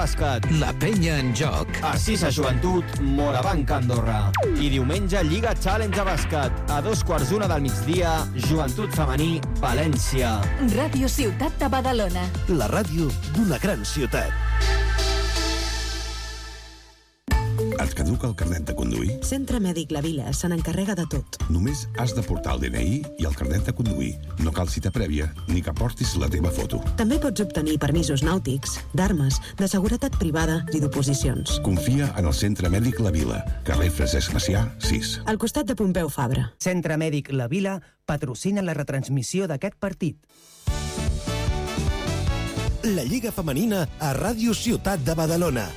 Bàsquet. La penya en joc. Assisa Joventut, Morabanc, Andorra. I diumenge Lliga Challenge a bàsquet. A 2:15 del migdia, Joventut Femení, València. Ràdio Ciutat de Badalona. La ràdio d'una gran ciutat. Et caduca el carnet de conduir? Centre Mèdic La Vila se n'encarrega de tot. Només has de portar el DNI i el carnet de conduir. No cal cita prèvia ni que portis la teva foto. També pots obtenir permisos nàutics, d'armes, de seguretat privada i d'oposicions. Confia en el Centre Mèdic La Vila, carrer Francesc Macià, 6. Al costat de Pompeu Fabra. Centre Mèdic La Vila patrocina la retransmissió d'aquest partit. La Lliga Femenina a Ràdio Ciutat de Badalona.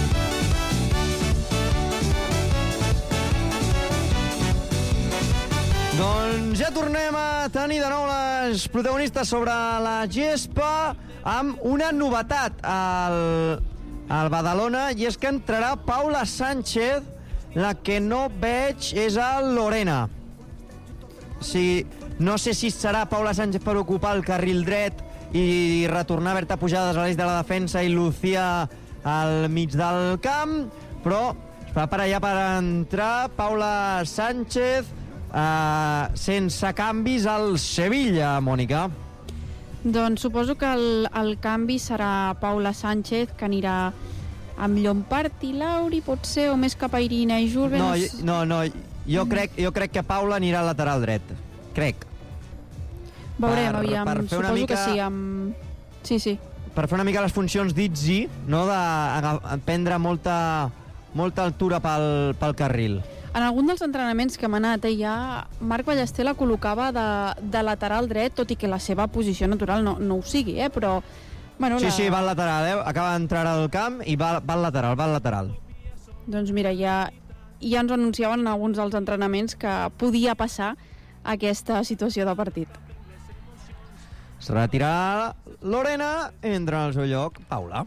Doncs ja tornem a tenir de nou les protagonistes sobre la gespa amb una novetat al Badalona, i és que entrarà Paula Sánchez. La que no veig és el Lorena. Sí, no sé si serà Paula Sánchez per ocupar el carril dret i retornar Berta Pujades a l'eix de la defensa i Lucía al mig del camp, però es prepara ja per entrar Paula Sánchez sense canvis al Sevilla, Mònica. Doncs suposo que el canvi serà Paula Sánchez, que anirà amb Llompart i Lauri, potser, o més cap a Irina i Jurbe. No, jo crec que Paula anirà al lateral dret. Crec. Veurem, aviam, suposo mica, que sí. Sí. Per fer una mica les funcions d'Itzi, no? De prendre molta altura pel carril. En algun dels entrenaments que hem anat, ja Marc Ballester la col·locava de lateral dret, tot i que la seva posició natural no ho sigui, però... Bueno, sí, va al lateral, acaba d'entrar al camp i va al lateral. Doncs mira, ja ens anunciaven en alguns dels entrenaments que podia passar aquesta situació de partit. Es retira Lorena, entra al seu lloc Paula.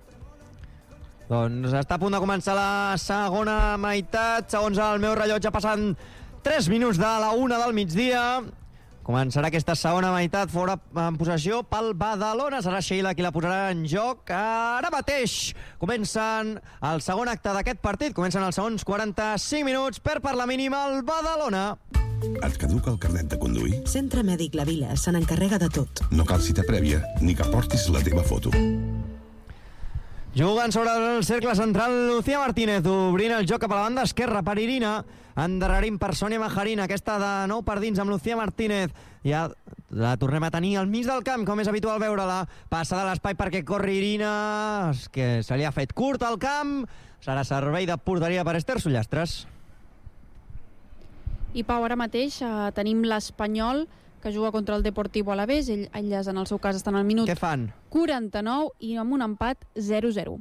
Doncs està a punt de començar la segona meitat. Segons el meu rellotge, passant 3 minuts de la 1 del migdia. Començarà aquesta segona meitat fora en possessió pel Badalona. Serà Sheila qui la posarà en joc. Ara mateix comencen el segon acte d'aquest partit. Comencen els segons 45 minuts. Perd per la mínima el Badalona. Et caduca el carnet de conduir? Centre Mèdic La Vila se n'encarrega de tot. No cal cita prèvia ni que portis la teva foto. Jugant sobre el cercle central Lucía Martínez, obrint el joc cap a la banda esquerra per Irina, endarrerint per Sònia Majarina, aquesta de nou per dins amb Lucía Martínez. Ja la tornem a tenir al mig del camp, com és habitual veure-la. Passa de l'espai perquè corre Irina, que se li ha fet curt al camp. Serà servei de porteria per Esther Sullastres. I Pau, ara mateix tenim l'Espanyol, que juga contra el Deportivo Alavés. Elles, en el seu cas, estan al minut 49 i amb un empat 0-0.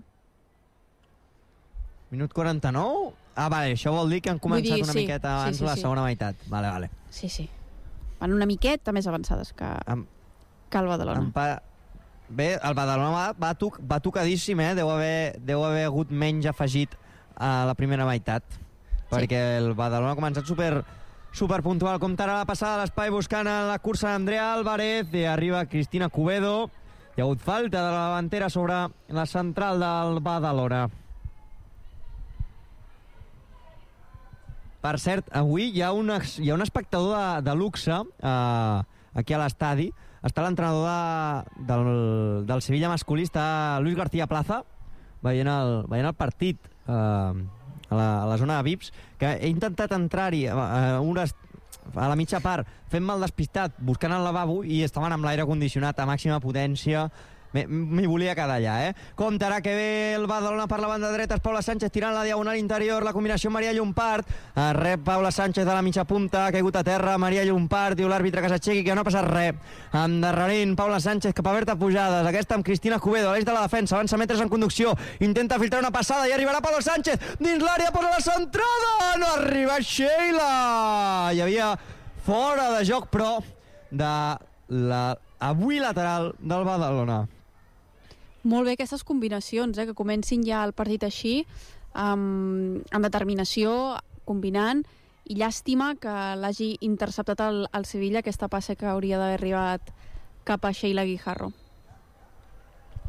Minut 49? Vale, això vol dir que han començat una miqueta abans la segona meitat. Vale. Sí. Van una miqueta més avançades que el Badalona. Bé, el Badalona va tocadíssim, deu haver hagut menys afegit a la primera meitat, perquè el Badalona ha començat super puntual. Comptarà la passada a l'espai buscant la cursa d'Andrea Álvarez, i arriba Cristina Cubedo. Hi ha hagut falta de la davantera sobre la central del Badalona. Per cert, avui hi ha un espectador de luxe aquí a l'estadi. Està l'entrenador del Sevilla masculí, està Luis García Plaza, veient el partit a la zona de VIPs, que he intentat entrar-hi a la mitja part fent mal despistat, buscant el lavabo, i estaven amb l'aire condicionat a màxima potència. M'hi volia quedar allà, Comptarà que ve el Badalona per la banda dreta, és Paula Sánchez tirant la diagonal interior, la combinació Maria Llompart, rep Paula Sánchez a la mitja punta, ha caigut a terra Maria Llompart, diu l'àrbitre que s'aixequi, que no ha passat res. Endarrerint Paula Sánchez cap a Berta Pujades, aquesta amb Cristina Cubedo a l'eix de la defensa, avança metres en conducció, intenta filtrar una passada i arribarà Paula Sánchez dins l'àrea, posa la centrada, no arriba Sheila, hi havia fora de joc, però avui lateral del Badalona. Molt bé aquestes combinacions, que comencin ja el partit així, amb determinació, combinant, i llàstima que l'hagi interceptat el Sevilla, aquesta passa que hauria d'haver arribat cap a Sheila Guijarro.